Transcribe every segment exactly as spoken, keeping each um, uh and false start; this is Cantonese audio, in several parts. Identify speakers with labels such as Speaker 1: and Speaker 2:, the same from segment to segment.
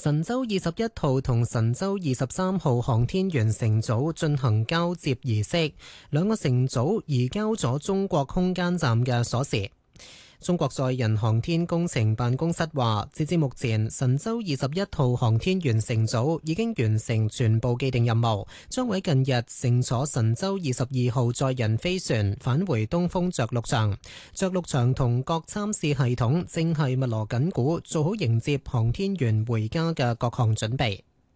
Speaker 1: 神舟二十一號同神舟二十三號航天員乘組進行交接儀式，兩個乘組移交咗中國空間站嘅鎖匙。中國載人航天工程辦公室話，截至目前，神舟二十一號航天員乘組已經完成全部既定任務，將會近日乘坐神舟二十二號載人飛船返回東風着陸場。着陸場同各參試系統正係密鑼緊鼓，做好迎接航天員回家嘅各項準備。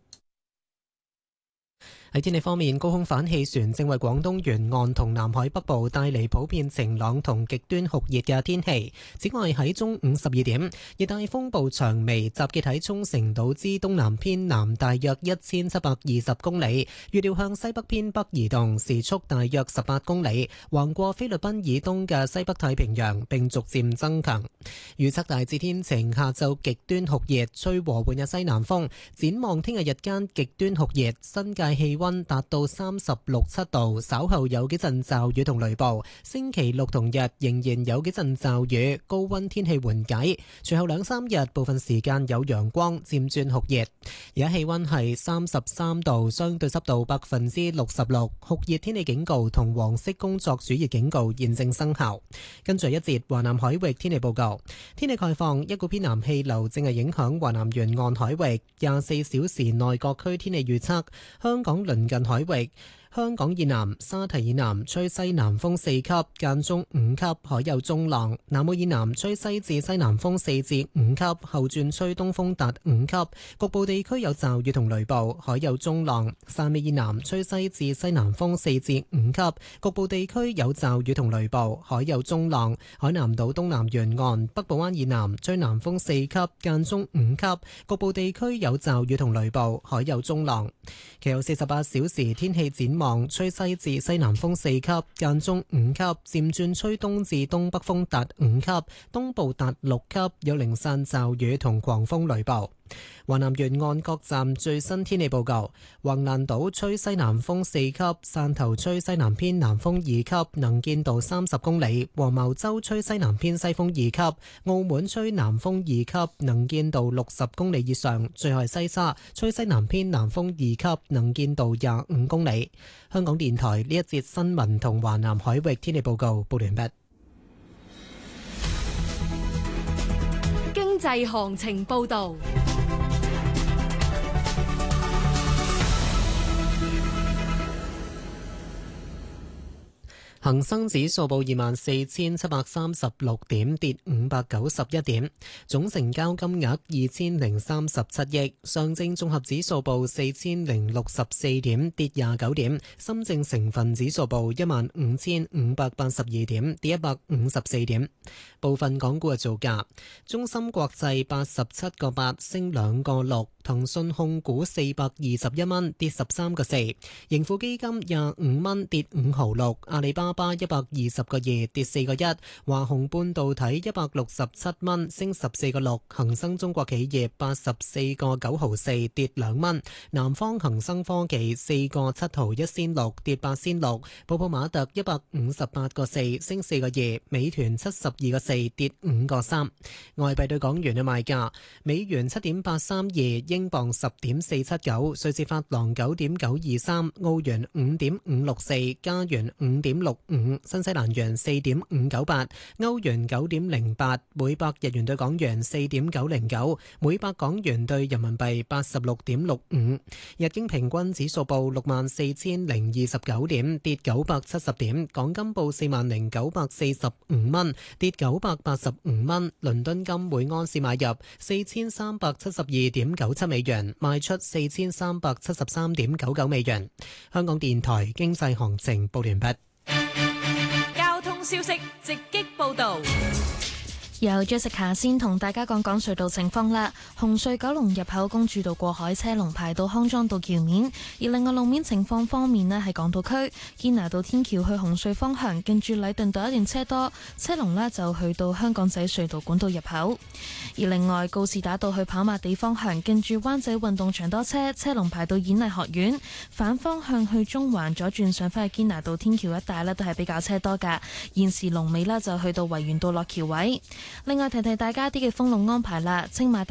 Speaker 1: 喺天氣方面，高空反氣旋正為廣東沿岸同南海北部帶嚟普遍晴朗同極端酷熱嘅天氣。此外，喺中午十二點，熱帶風暴長眉集結喺沖繩島之東南偏南大約一千七百二十公里，預料向西北偏北移動，時速大約十八公里，橫過菲律賓以東嘅西北太平洋，並逐漸增強。預測大致天晴，下晝極端酷熱，吹和緩嘅西南風。展望聽日日間極端酷熱，新界氣溫溫達到三十六七度，稍後有幾陣驟雨同雷暴。星期六同日仍然有幾陣驟雨，高溫天氣緩解。隨後兩三日部分時間有陽光，漸轉酷熱。而家氣溫係三十三度，相對濕度百分之六十六，酷熱天氣警告同黃色工作暑熱警告現正生效。跟住一節華南海域天氣報告，天氣概況，一股偏南氣流正係影響華南沿岸海域，廿四小時內各區天氣預測，香港鄰近海域，香港以南、沙堤以南吹西南風四級，間中五級，海有中浪；南澳以南吹西至西南風四至五級，後轉吹東風達五級，局部地區有驟雨同雷暴，海有中浪；汕尾以南吹西至西南風四至五級，局部地區有驟雨同雷暴，海有中浪；海南島東南沿岸、北部灣以南吹南風四級，間中五級，局部地區有驟雨同雷暴，海有中浪。其後四十八小時天氣展望，吹西至西南風四級，間中五級，漸轉吹東至東北風達五級，東部達六級，有零散驟雨同狂風雷暴。華南沿岸各站最新天氣報告：橫瀾島吹西南風四級，汕頭吹西南偏南風二級，能見度三十公里；黃茅洲吹西南偏西風二級，澳門吹南風二級，能見度六十公里以上。最後係西沙吹西南偏南風二級，能見度廿五公里。香港電台呢一節新聞同華南海域天氣報告報完畢。
Speaker 2: 經濟行情報道。
Speaker 1: 恒生指數報二萬四千七百三十六點，跌五百九十一點，總成交金額二千零三十七億。上證綜合指數報四千零六十四點，跌廿九點。深證成分指數報一萬五千五百八十二點，跌一百五十四點。部分港股嘅造價：中芯國際八十七個八，升兩個六；騰訊控股四百二十一蚊，跌十三個四；盈富基金廿五蚊，跌五毫六；阿里巴巴一百二十個二，跌四個一；華虹半導體一百六十七蚊，升十四個六；恒生中國企業八十四個九毫四，跌兩蚊；南方恒生科技四個七毫一仙六，跌八仙六；泡泡瑪特一百五十八個四，升四個二；美團七十二個四，跌五個三。外幣對港元嘅賣價：美元七點八三二，英鎊十點四七九，瑞士法郎九點九二三，澳元五點五六四，加元五點六五，新西蘭元四點五九八，歐元九點零八，每百日元對港元四點九零九，每百港元對人民幣八十六點六五。日經平均指數報六萬四千零二十九點，跌九百七十點。港金報四萬零九百四十五蚊，跌九百八十五蚊。倫敦金每安士買入四千三百七十二點九七美元，賣出四千三百七十三點九九美元。香港電台經濟行情報完畢。
Speaker 2: 交通消息直擊報道。
Speaker 3: 由 Jessica 先同大家講講隧道情況啦。紅隧九龍入口公主道過海車龍排到康莊道橋面，而另外路面情況方面呢，係港島區堅拿道天橋去紅隧方向，近住禮頓道一段車多，車龍呢就去到香港仔隧道管道入口。而另外告士打道去跑馬地方向，近住灣仔運動場多車，車龍排到演藝學院。反方向去中環左轉上返去堅拿道天橋一帶呢，都係比較車多噶。現時龍尾呢就去到維園道落橋位。另外提提大家啲嘅封路安排啦，青馬大